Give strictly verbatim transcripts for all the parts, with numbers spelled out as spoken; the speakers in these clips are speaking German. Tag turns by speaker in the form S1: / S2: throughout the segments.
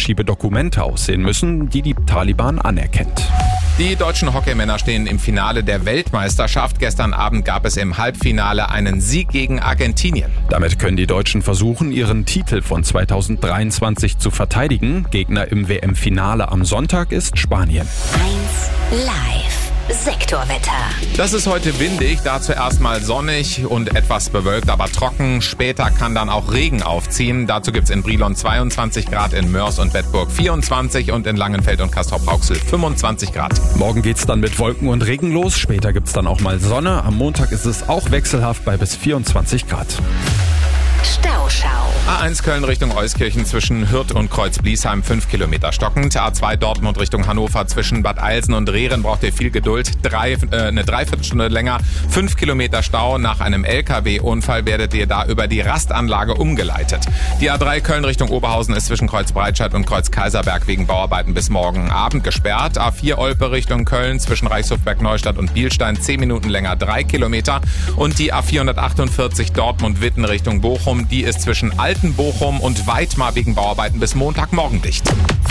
S1: unterschiebe Dokumente aussehen müssen, die die Taliban anerkennt.
S2: Die deutschen Hockeymänner stehen im Finale der Weltmeisterschaft. Gestern Abend gab es im Halbfinale einen Sieg gegen Argentinien.
S1: Damit können die Deutschen versuchen, ihren Titel von zweitausenddreiundzwanzig zu verteidigen. Gegner im W M-Finale am Sonntag ist Spanien.
S3: eins live. Sektorwetter.
S2: Das ist heute windig, dazu erstmal sonnig und etwas bewölkt, aber trocken. Später kann dann auch Regen aufziehen. Dazu gibt's in Brilon zweiundzwanzig Grad, in Mörs und Bedburg vierundzwanzig und in Langenfeld und Castrop-Rauxel fünfundzwanzig Grad.
S1: Morgen geht's dann mit Wolken und Regen los. Später gibt's dann auch mal Sonne. Am Montag ist es auch wechselhaft bei bis vierundzwanzig Grad.
S3: Stauschau.
S2: A eins Köln Richtung Euskirchen zwischen Hürth und Kreuz-Bliesheim fünf Kilometer stockend. A zwei Dortmund Richtung Hannover zwischen Bad Eilsen und Rehren braucht ihr viel Geduld. Drei, äh, eine Dreiviertelstunde länger. fünf Kilometer Stau. Nach einem L K W-Unfall werdet ihr da über die Rastanlage umgeleitet. Die A drei Köln Richtung Oberhausen ist zwischen Kreuz Breitscheid und Kreuz Kaiserberg wegen Bauarbeiten bis morgen Abend gesperrt. A vier Olpe Richtung Köln zwischen Reichshofberg Neustadt und Bielstein zehn Minuten länger, drei Kilometer. Und die A vierhundertachtundvierzig Dortmund-Witten Richtung Bochum, die ist zwischen Altenbochum und Weitmar wegen Bauarbeiten bis Montagmorgen dicht.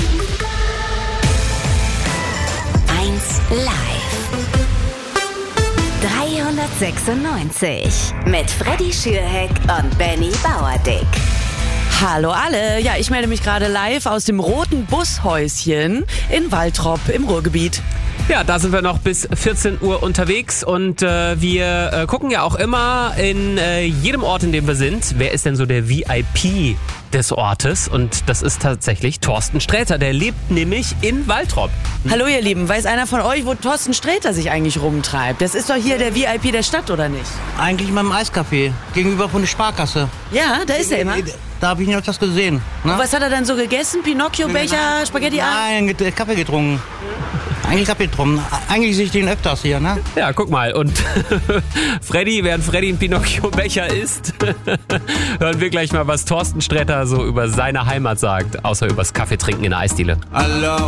S3: eins live. dreihundertsechsundneunzig mit Freddy Schürheck und Benny Bauerdick.
S4: Hallo alle, ja, ich melde mich gerade live aus dem roten Bushäuschen in Waltrop im Ruhrgebiet.
S5: Ja, da sind wir noch bis vierzehn Uhr unterwegs und äh, wir äh, gucken ja auch immer in äh, jedem Ort, in dem wir sind, wer ist denn so der V I P des Ortes, und das ist tatsächlich Thorsten Sträter, der lebt nämlich in Waltrop.
S4: Hallo ihr Lieben, weiß einer von euch, wo Thorsten Sträter sich eigentlich rumtreibt? Das ist doch hier der V I P der Stadt, oder nicht?
S6: Eigentlich in meinem Eiscafé, gegenüber von der Sparkasse.
S4: Ja, da ist er immer.
S6: Da habe ich ihn öfters gesehen. Ne?
S4: Und was hat er dann so gegessen? Pinocchio-Becher, Spaghetti?
S6: Nein, Kaffee getrunken. Eigentlich Kaffee getrunken. Eigentlich sehe ich den öfters hier, ne?
S5: Ja, guck mal. Und Freddy, während Freddy ein Pinocchio-Becher isst, hören wir gleich mal, was Thorsten Sträter so über seine Heimat sagt, außer übers Kaffeetrinken in der Eisdiele.
S7: I love